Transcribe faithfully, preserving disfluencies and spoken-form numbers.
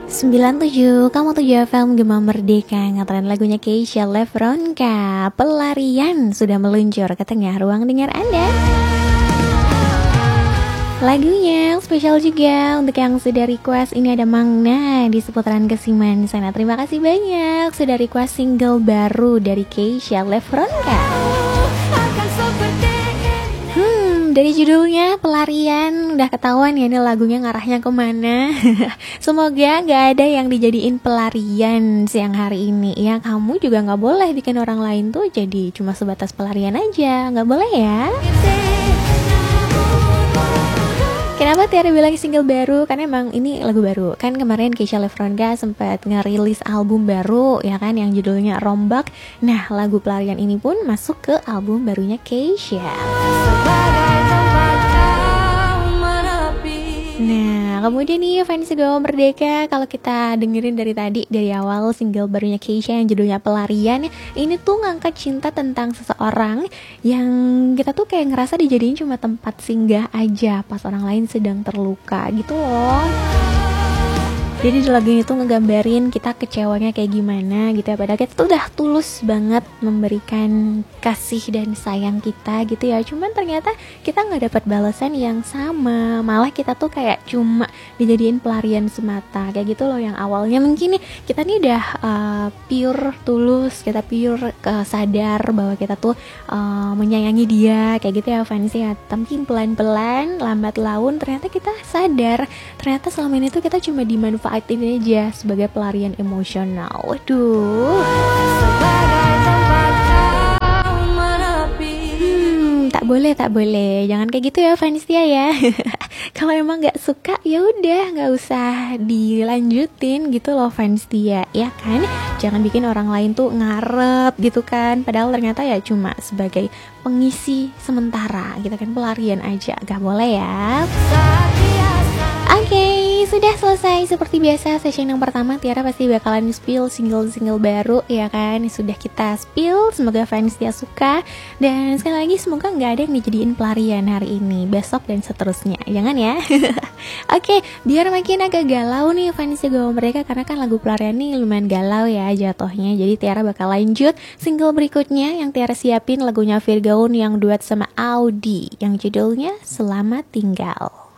sembilan tujuh Kamu tujuh F M Gema Merdeka ngatakan lagunya Keisha Lefronka. Pelarian sudah meluncur ke tengah ruang dengar Anda. Lagunya yang spesial juga untuk yang sudah request. Ini ada Mangna di seputaran Kesiman sana. Terima kasih banyak sudah request single baru dari Keisha Lefronka. Hmm, dari judulnya Pelarian udah ketahuan ya ini lagunya ngarahnya kemana. Semoga gak ada yang dijadiin pelarian siang hari ini. Ya kamu juga gak boleh bikin orang lain tuh jadi cuma sebatas pelarian aja. Gak boleh ya. Kenapa Tiara bilang single baru? Karena emang ini lagu baru. Kan kemarin Keisha Lefronka sempat ngerilis album baru ya kan yang judulnya Rombak. Nah, lagu Pelarian ini pun masuk ke album barunya Keisha. Nah, kemudian nih fans Gema Merdeka, kalau kita dengerin dari tadi dari awal single barunya Keisha yang judulnya Pelarian, ini tuh ngangkat cinta tentang seseorang yang kita tuh kayak ngerasa dijadiin cuma tempat singgah aja pas orang lain sedang terluka gitu loh. Jadi di lagu ini tuh ngegambarin kita kecewanya kayak gimana gitu ya. Padahal kita tuh udah tulus banget memberikan kasih dan sayang kita gitu ya. Cuman ternyata kita gak dapat balasan yang sama. Malah kita tuh kayak cuma dijadiin pelarian semata. Kayak gitu loh yang awalnya mungkin nih kita nih udah uh, pure tulus. Kita pure uh, sadar bahwa kita tuh uh, menyayangi dia. Kayak gitu ya fans ya. Tapi pelan-pelan lambat laun ternyata kita sadar. Ternyata selama ini tuh kita cuma dimanfaatkan ini aja sebagai pelarian emosional. Waduh. Hmm, tak boleh, tak boleh. Jangan kayak gitu ya fans dia ya. Kalau emang nggak suka ya udah nggak usah dilanjutin gitu loh fans dia, ya kan? Jangan bikin orang lain tuh ngarep gitu kan. Padahal ternyata ya cuma sebagai pengisi sementara gitu kan, pelarian aja. Gak boleh ya. Oke, okay, sudah selesai seperti biasa session yang pertama. Tiara pasti bakalan spill single-single baru ya kan. Sudah kita spill, semoga fans dia suka. Dan sekali lagi semoga gak ada yang dijadiin pelarian hari ini, besok dan seterusnya. Jangan ya. Oke, okay, biar makin agak galau nih fans Gema Merdeka, karena kan lagu pelarian nih lumayan galau ya jatuhnya. Jadi Tiara bakal lanjut single berikutnya yang Tiara siapin lagunya Virgaun yang duet sama Audi yang judulnya Selamat Tinggal.